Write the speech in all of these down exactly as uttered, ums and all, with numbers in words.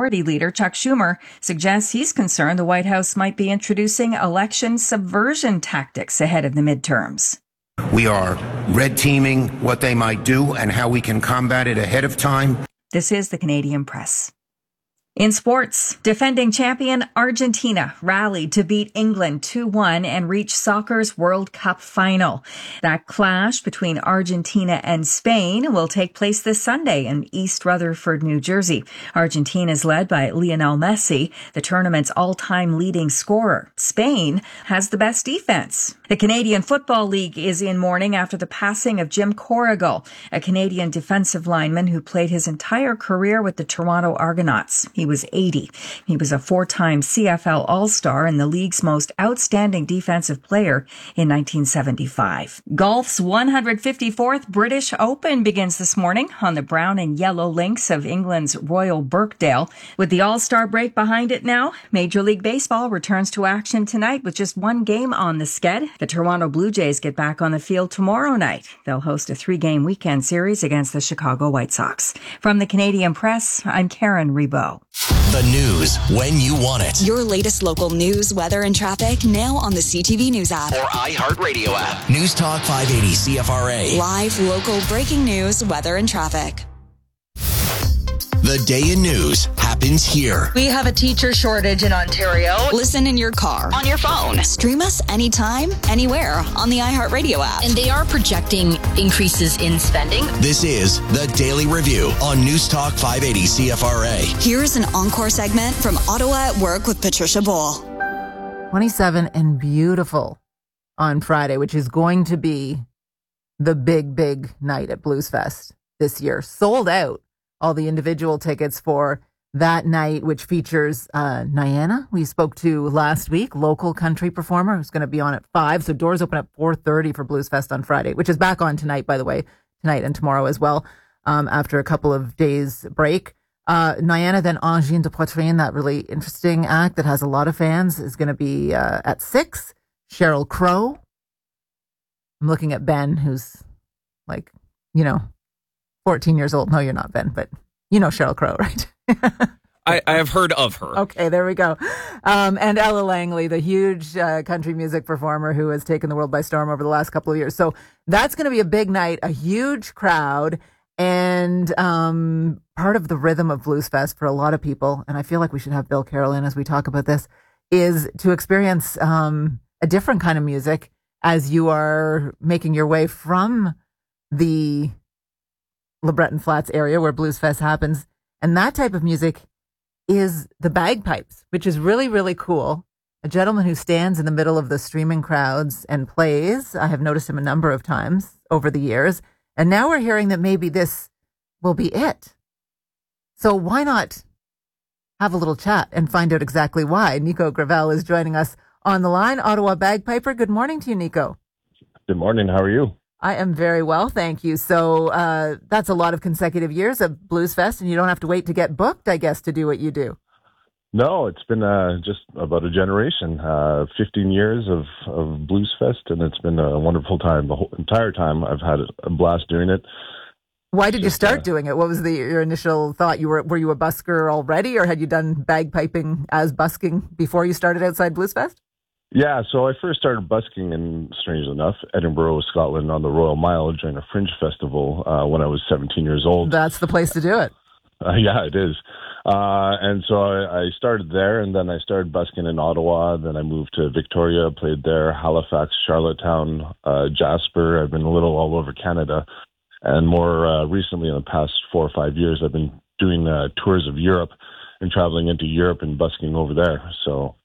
Minority Leader Chuck Schumer suggests he's concerned the White House might be introducing election subversion tactics ahead of the midterms. We are red teaming what they might do and how we can combat it ahead of time. This is the Canadian Press. In sports, defending champion Argentina rallied to beat England two one and reach soccer's World Cup final. That clash between Argentina and Spain will take place this Sunday in East Rutherford, New Jersey. Argentina is led by Lionel Messi, the tournament's all-time leading scorer. Spain has the best defense. The Canadian Football League is in mourning after the passing of Jim Corrigal, a Canadian defensive lineman who played his entire career with the Toronto Argonauts. He was eighty. He was a four-time C F L All-Star and the league's most outstanding defensive player in nineteen seventy-five. Golf's one hundred fifty-fourth British Open begins this morning on the brown and yellow links of England's Royal Birkdale. With the All-Star break behind it now, Major League Baseball returns to action tonight with just one game on the sched. The Toronto Blue Jays get back on the field tomorrow night. They'll host a three-game weekend series against the Chicago White Sox. From the Canadian Press, I'm Karen Rebo. The news when you want it. Your latest local news, weather, and traffic now on the C T V News app. Or iHeartRadio app. News Talk five eighty C F R A. Live, local, breaking news, weather, and traffic. The day in news happens here. We have a teacher shortage in Ontario. Listen in your car, on your phone. Stream us anytime, anywhere on the iHeartRadio app. And they are projecting increases in spending. This is the Daily Review on News Talk five eighty C F R A. Here's an encore segment from Ottawa at Work with Patricia Ball. twenty-seven and beautiful on Friday, which is going to be the big, big night at Blues Fest this year. Sold out. All the individual tickets for that night, which features uh, Nyana, we spoke to last week, local country performer who's going to be on at five. So doors open at four thirty for Blues Fest on Friday, which is back on tonight, by the way, tonight and tomorrow as well, um, after a couple of days break. Uh, Nyana, then Angine de Poitrine, that really interesting act that has a lot of fans, is going to be uh, at six. Sheryl Crow. I'm looking at Ben, who's like, you know, fourteen years old. No, you're not, Ben, but you know Sheryl Crow, right? I, I have heard of her. Okay, there we go. Um, and Ella Langley, the huge uh, country music performer who has taken the world by storm over the last couple of years. So that's going to be a big night, a huge crowd, and um, part of the rhythm of Blues Fest for a lot of people, and I feel like we should have Bill Carroll in as we talk about this, is to experience um, a different kind of music as you are making your way from the LeBreton Flats area where Blues Fest happens. And that type of music is the bagpipes, which is really, really cool. A gentleman who stands in the middle of the streaming crowds and plays. I have noticed him a number of times over the years. And now we're hearing that maybe this will be it. So why not have a little chat and find out exactly why? Nico Gravel is joining us on the line. Ottawa bagpiper. Good morning to you, Nico. Good morning. How are you? I am very well, thank you. So uh, that's a lot of consecutive years of Blues Fest, and you don't have to wait to get booked, I guess, to do what you do. No, it's been uh, just about a generation, uh, fifteen years of, of Blues Fest, and it's been a wonderful time. The whole entire time I've had a blast doing it. Why did just, you start uh, doing it? What was the your initial thought? You were Were you a busker already, or had you done bagpiping as busking before you started outside Blues Fest? Yeah, so I first started busking in, strangely enough, Edinburgh, Scotland, on the Royal Mile during a fringe festival uh, when I was seventeen years old. That's the place to do it. Uh, yeah, it is. Uh, and so I, I started there, and then I started busking in Ottawa. Then I moved to Victoria, played there, Halifax, Charlottetown, uh, Jasper. I've been a little all over Canada. And more uh, recently, in the past four or five years, I've been doing uh, tours of Europe and traveling into Europe and busking over there. So...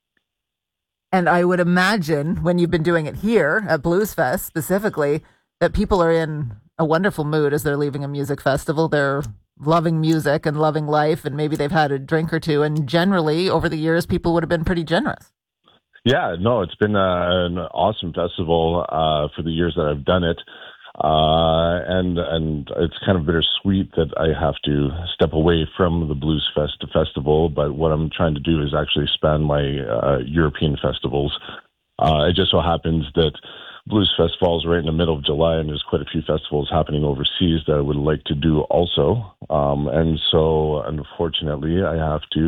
And I would imagine when you've been doing it here at Blues Fest specifically, that people are in a wonderful mood as they're leaving a music festival. They're loving music and loving life, and maybe they've had a drink or two. And generally, over the years, people would have been pretty generous. Yeah, no, it's been uh, an awesome festival uh, for the years that I've done it. Uh, and and it's kind of bittersweet that I have to step away from the Blues Fest festival, but what I'm trying to do is actually expand my uh, European festivals. Uh, it just so happens that Blues Fest falls right in the middle of July, and there's quite a few festivals happening overseas that I would like to do also. Um, and so, unfortunately, I have to